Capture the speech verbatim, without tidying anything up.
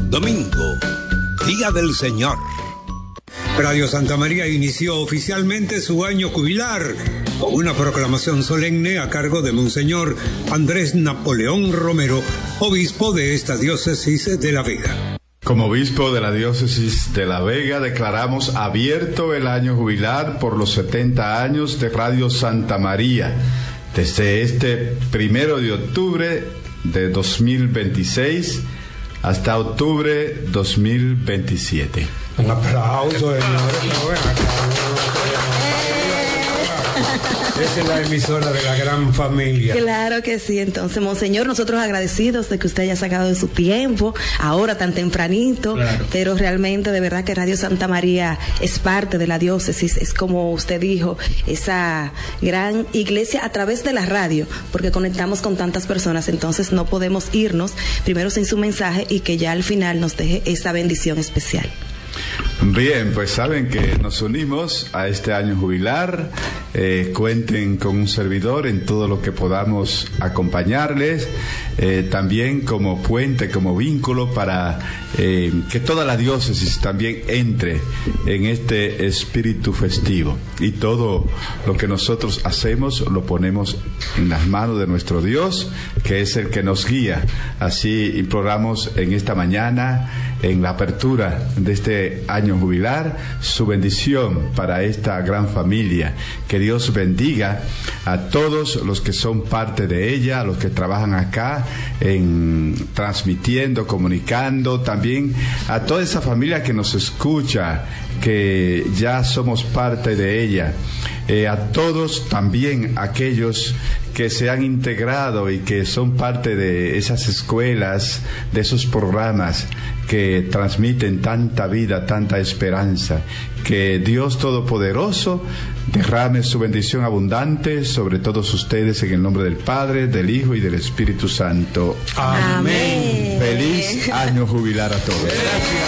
Domingo, Día del Señor. Radio Santa María inició oficialmente su año jubilar con una proclamación solemne a cargo de Monseñor Andrés Napoleón Romero, obispo de esta diócesis de La Vega. Como obispo de la diócesis de La Vega, declaramos abierto el año jubilar por los setenta años de Radio Santa María, desde este primero de octubre de dos mil veintiséis hasta octubre dos mil veintisiete. Un aplauso, señores. Esa es la emisora de la gran familia. Claro que sí. Entonces, Monseñor, nosotros agradecidos de que usted haya sacado de su tiempo, ahora tan tempranito, claro. Pero realmente, de verdad que Radio Santa María es parte de la diócesis, es como usted dijo, esa gran iglesia a través de la radio, porque conectamos con tantas personas, entonces no podemos irnos primero sin su mensaje y que ya al final nos deje esa bendición especial. Bien, pues saben que nos unimos a este año jubilar. Eh, cuenten con un servidor en todo lo que podamos acompañarles, eh, también como puente, como vínculo para eh, que toda la diócesis también entre en este espíritu festivo, y todo lo que nosotros hacemos lo ponemos en las manos de nuestro Dios, que es el que nos guía. Así imploramos en esta mañana, en la apertura de este año jubilar, su bendición para esta gran familia. Que Dios bendiga a todos los que son parte de ella, a los que trabajan acá en transmitiendo, comunicando, también a toda esa familia que nos escucha, que ya somos parte de ella, eh, a todos también aquellos que se han integrado y que son parte de esas escuelas, de esos programas que transmiten tanta vida, tanta esperanza. Que Dios Todopoderoso derrame su bendición abundante sobre todos ustedes, en el nombre del Padre, del Hijo y del Espíritu Santo. Amén. Feliz año jubilar a todos. Gracias.